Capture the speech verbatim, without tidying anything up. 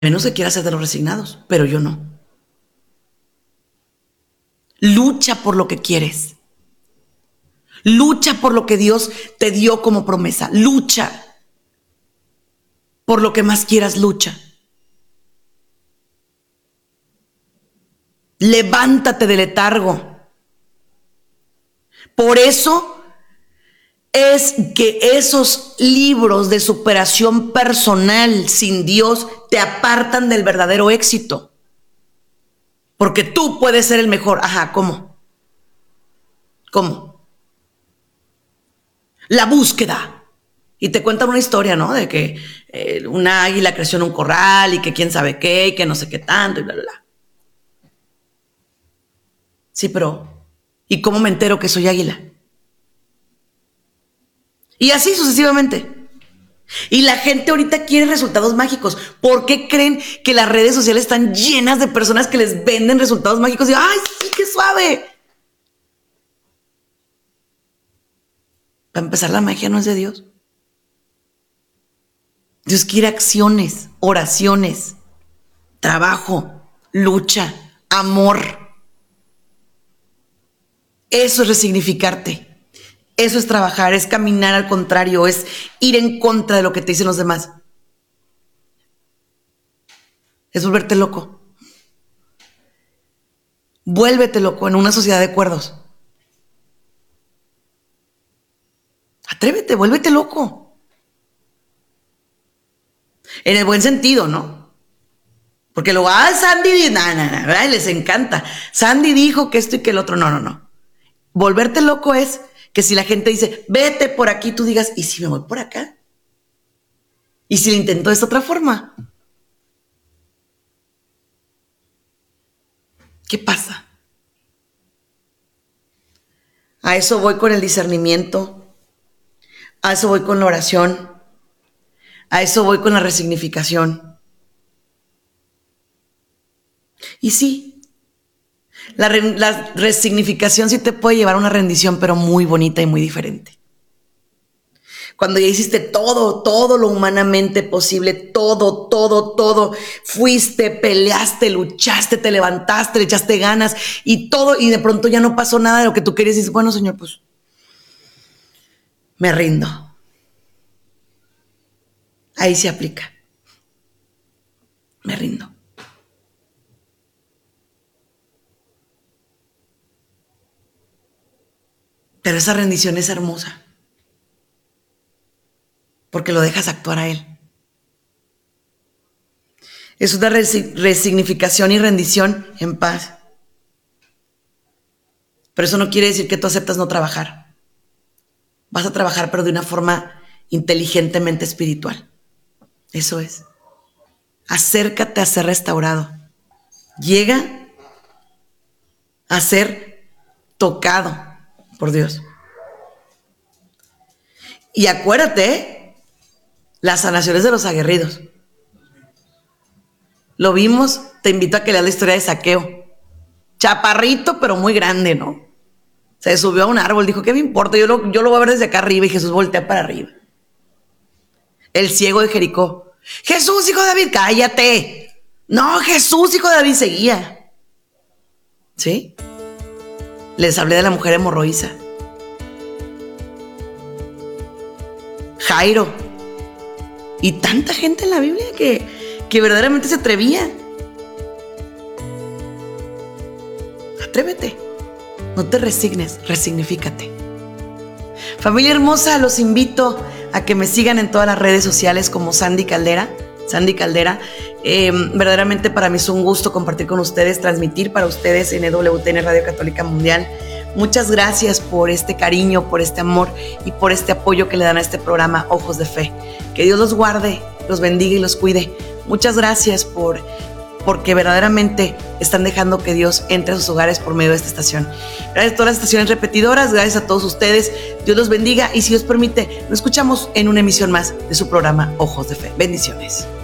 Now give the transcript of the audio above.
menos que quiera ser de los resignados, pero yo no. Lucha por lo que quieres. Lucha por lo que Dios te dio como promesa. Lucha por lo que más quieras, lucha. Levántate del letargo. Por eso es que esos libros de superación personal sin Dios te apartan del verdadero éxito. Porque tú puedes ser el mejor. Ajá, ¿cómo? ¿Cómo? La búsqueda. Y te cuentan una historia, ¿no? De que eh, una águila creció en un corral y que quién sabe qué y que no sé qué tanto y bla, bla, bla. Sí, pero ¿y cómo me entero que soy águila? Y así sucesivamente. Y la gente ahorita quiere resultados mágicos. ¿Por qué creen que las redes sociales están llenas de personas que les venden resultados mágicos? Y ¡ay, sí, qué suave! Para empezar, la magia no es de Dios. Dios quiere acciones, oraciones, trabajo, lucha, amor. Eso es resignificarte. Eso es trabajar, es caminar al contrario, es ir en contra de lo que te dicen los demás. Es volverte loco. Vuélvete loco en una sociedad de cuerdos. Atrévete, vuélvete loco. En el buen sentido, ¿no? Porque luego, ah, Sandy, nah, nah, nah, ¿verdad? Les encanta. Sandy dijo que esto y que el otro. No, no, no. Volverte loco es que si la gente dice, vete por aquí, tú digas, ¿y si me voy por acá? ¿Y si lo intento de esta otra forma? ¿Qué pasa? A eso voy con el discernimiento, a eso voy con la oración, a eso voy con la resignificación. Y sí, la, re, la resignificación sí te puede llevar a una rendición, pero muy bonita y muy diferente. Cuando ya hiciste todo, todo lo humanamente posible, todo, todo, todo, fuiste, peleaste, luchaste, te levantaste, le echaste ganas y todo, y de pronto ya no pasó nada de lo que tú querías y dices, bueno, Señor, pues me rindo. Ahí se aplica. Me rindo. Pero esa rendición es hermosa. Porque lo dejas actuar a Él. Es una resignificación y rendición en paz. Pero eso no quiere decir que tú aceptas no trabajar. Vas a trabajar, pero de una forma inteligentemente espiritual. Eso es. Acércate a ser restaurado. Llega a ser tocado por Dios. Y acuérdate, ¿eh? Las sanaciones de los aguerridos. Lo vimos, te invito a que leas la historia de Zaqueo. Chaparrito, pero muy grande, ¿no? Se subió a un árbol, dijo, ¿qué me importa? Yo lo, yo lo voy a ver desde acá arriba, y Jesús voltea para arriba. El ciego de Jericó. Jesús, hijo de David, cállate. No, Jesús, hijo de David, seguía. ¿Sí? Les hablé de la mujer hemorroísa. Jairo. Y tanta gente en la Biblia que, que verdaderamente se atrevía. Atrévete. No te resignes, resignifícate. Familia hermosa, los invito a que me sigan en todas las redes sociales como Sandy Caldera. Sandy Caldera. Eh, verdaderamente para mí es un gusto compartir con ustedes, transmitir para ustedes en E W T N Radio Católica Mundial. Muchas gracias por este cariño, por este amor y por este apoyo que le dan a este programa Ojos de Fe. Que Dios los guarde, los bendiga y los cuide. Muchas gracias por, porque verdaderamente están dejando que Dios entre a sus hogares por medio de esta estación. Gracias a todas las estaciones repetidoras, gracias a todos ustedes. Dios los bendiga y si Dios permite, nos escuchamos en una emisión más de su programa Ojos de Fe. Bendiciones.